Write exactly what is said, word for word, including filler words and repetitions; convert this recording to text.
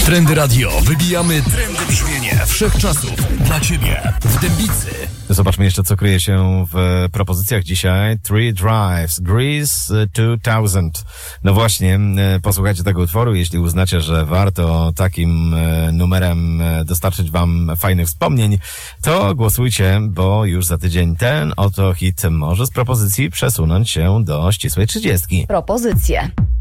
Trendy Radio. Wybijamy trendy brzmienie wszechczasów dla Ciebie w Dębicy. Zobaczmy jeszcze, co kryje się w propozycjach dzisiaj. Three Drives, Grease dwa tysiące. No właśnie, posłuchajcie tego utworu, jeśli uznacie, że warto takim numerem dostarczyć wam fajnych wspomnień, to głosujcie, bo już za tydzień ten oto hit może z propozycji przesunąć się do ścisłej trzydziestki. Propozycje.